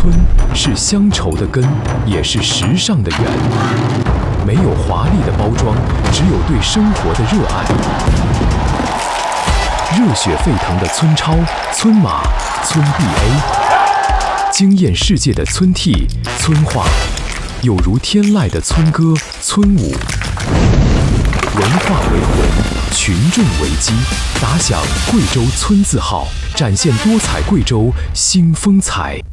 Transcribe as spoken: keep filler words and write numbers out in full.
村是乡愁的根，也是时尚的源。没有华丽的包装，只有对生活的热爱。热血沸腾的村超、村马、村 B A， 惊艳世界的村 T、村话，有如天籁的村歌、村舞。文化为魂，群众为基，打响贵州村字号，展现多彩贵州新风采。